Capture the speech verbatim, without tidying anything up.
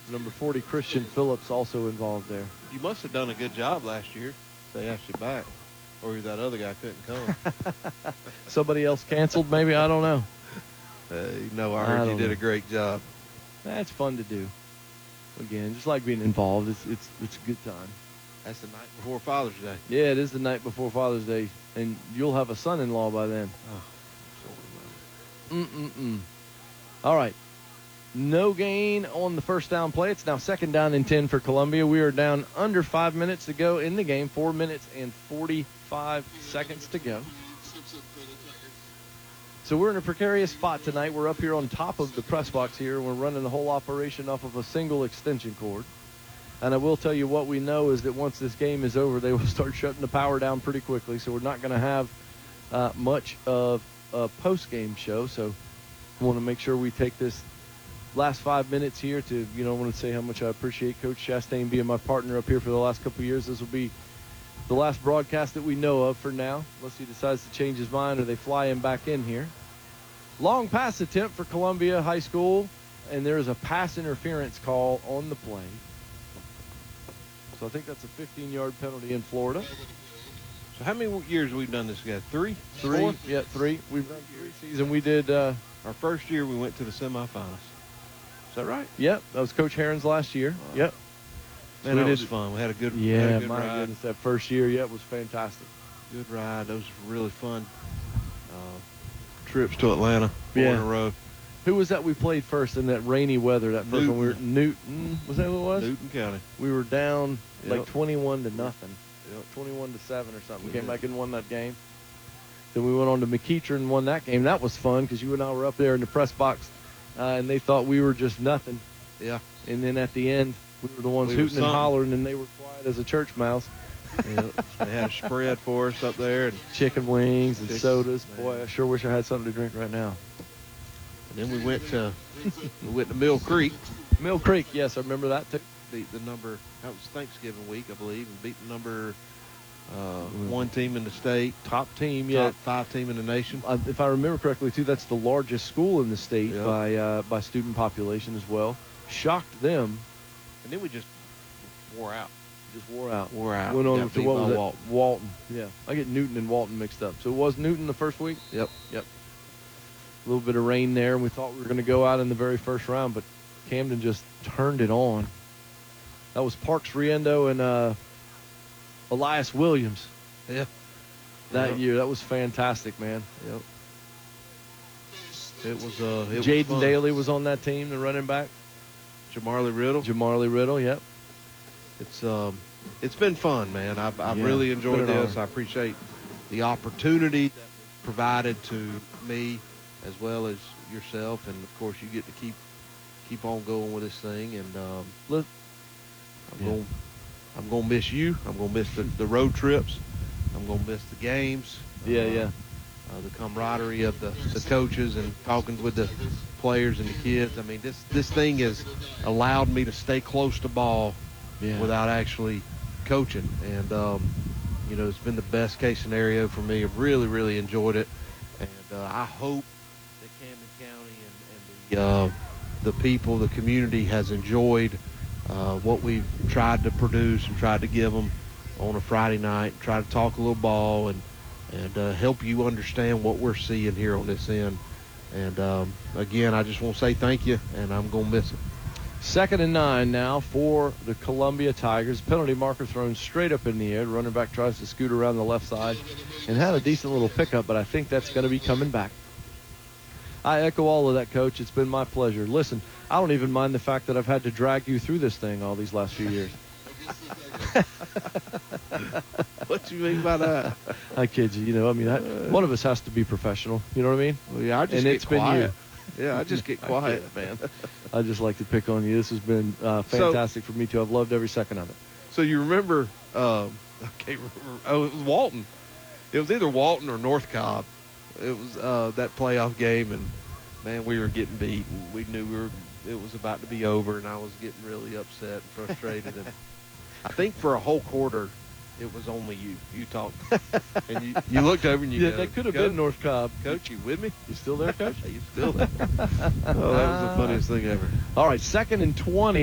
Number forty, Christian Phillips, also involved there. You must have done a good job last year. They asked you back. Or that other guy couldn't come. Somebody else canceled, maybe? I don't know. Uh, no, I heard I you did know. a great job. That's fun to do. Again, just like being involved. It's it's it's a good time. That's the night before Father's Day. Yeah, it is the night before Father's Day, and you'll have a son-in-law by then. Oh, Mm-mm-mm. All right. No gain on the first down play. It's now second down and ten for Columbia. We are down under five minutes to go in the game. Four minutes and forty-five seconds to go. So we're in a precarious spot tonight. We're up here on top of the press box here. We're running the whole operation off of a single extension cord. And I will tell you what we know is that once this game is over, they will start shutting the power down pretty quickly. So we're not going to have uh, much of a post-game show. So I want to make sure we take this last five minutes here to, you know, I want to say how much I appreciate Coach Chastain being my partner up here for the last couple of years. This will be the last broadcast that we know of for now, unless he decides to change his mind or they fly him back in here. Long pass attempt for Columbia High School, and there is a pass interference call on the play. So I think that's a fifteen-yard penalty in Florida. So how many years have we done this, guys? Three? Three? Four? Yeah, three. We've done three seasons. We did, uh, Our first year we went to the semifinals. Is that right? yep, that was Coach Herron's last year. Wow. Yep. Man, we that did- was fun. We had a good, we Yeah, had a good my ride. goodness, that first year, yeah, it was fantastic. Good ride. Those were really fun uh, trips to Atlanta. Four Yeah. in a row. Who was that we played first in that rainy weather? That first one we were Newton. Was that who it was? Newton County. We were down like Yep. twenty-one to nothing. Yep. twenty-one to seven or something. We Yeah. came back and won that game. Then we went on to McEachern and won that game. That was fun because you and I were up there in the press box, uh, and they thought we were just nothing. Yeah. And then at the end, we were the ones We were hooting and something. hollering, and they were quiet as a church mouse. Yeah. They had a spread for us up there. And, Chicken wings and Chicken- sodas. man. Boy, I sure wish I had something to drink right now. and then we went to we went to Mill Creek. Mill Creek, yes, I remember that too. Beat the number, that was Thanksgiving week, I believe, and beat the number uh, Mm. one team in the state, Top team, yeah. top five team in the nation. Uh, if I remember correctly, too, that's the largest school in the state Yeah. by uh, by student population as well. Shocked them. And then we just wore out. Just wore out. Wore out. Went on Got to beat what by was it? Walton. Walton. Yeah. I get Newton and Walton mixed up. So it was Newton the first week? Yep. Yep. A little bit of rain there, and we thought we were going to go out in the very first round, but Camden just turned it on. That was Parks Riendo and uh, Elias Williams Yeah. that Yep. year. That was fantastic, man. Yep. It was uh it Jaden was fun. Daly was on that team, the running back. Jamarly Riddle. Jamarly Riddle, yep. It's um it's been fun, man. I've I've Yeah, really it's enjoyed been an this. honor. I appreciate the opportunity that was provided to me as well as yourself, and of course you get to keep keep on going with this thing. And um, Look, I'm Yeah. going I'm gonna miss you. I'm gonna miss the, the road trips. I'm gonna miss the games. yeah, uh, yeah. Uh, the camaraderie of the, the coaches and talking with the players and the kids. I mean, this this thing has allowed me to stay close to ball Yeah. without actually coaching. And, um, you know, it's been the best case scenario for me. I've really, really enjoyed it. And uh, I hope that Camden County and, and the, uh, the people, the community has enjoyed uh, what we've tried to produce and tried to give them on a Friday night, try to talk a little ball and, and uh, help you understand what we're seeing here on this end. And, um, again, I just want to say thank you, and I'm going to miss it. Second and nine now for the Columbia Tigers. Penalty marker thrown straight up in the air. Running back tries to scoot around the left side and had a decent little pickup, but I think that's going to be coming back. I echo all of that, Coach. It's been my pleasure. Listen, I don't even mind the fact that I've had to drag you through this thing all these last few years. What you mean by that? I kid you. You know, I mean, I, one of us has to be professional. You know what I mean? Well, yeah, I just And get it's been quiet. you. Yeah, I just get I quiet, get man. I just like to pick on you. This has been uh, fantastic for me, too. I've loved every second of it. So you remember, um, I can't remember, oh, it was Walton. It was either Walton or North Cobb. It was uh, that playoff game, and, man, we were getting beat, and we knew we were, it was about to be over, and I was getting really upset and frustrated. And I think for a whole quarter, it was only you. You talked. And you, you looked over and you Yeah, go, that could have "Coach, been North Cobb. Coach, you with me? You still there, Coach? You still there? Oh, that was the funniest thing ever. All right, second and twenty.